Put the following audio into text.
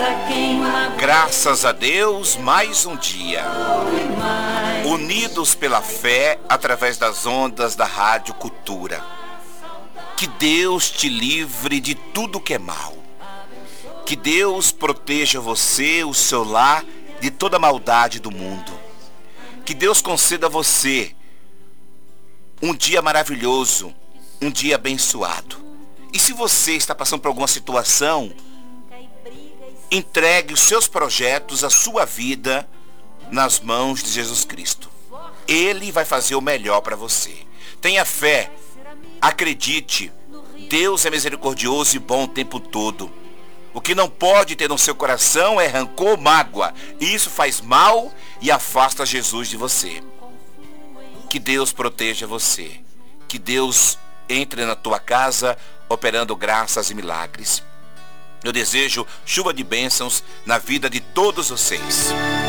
Graças a Deus, mais um dia. Unidos pela fé através das ondas da Rádio Cultura. Que Deus te livre de tudo que é mal. Que Deus proteja você, o seu lar, de toda a maldade do mundo. Que Deus conceda a você um dia maravilhoso, um dia abençoado. E se você está passando por alguma situação, entregue os seus projetos, a sua vida nas mãos de Jesus Cristo. Ele vai fazer o melhor para você. Tenha fé, acredite, Deus é misericordioso e bom o tempo todo. O que não pode ter no seu coração é rancor, mágoa. Isso faz mal e afasta Jesus de você. Que Deus proteja você. Que Deus entre na tua casa operando graças e milagres. Eu desejo chuva de bênçãos na vida de todos vocês.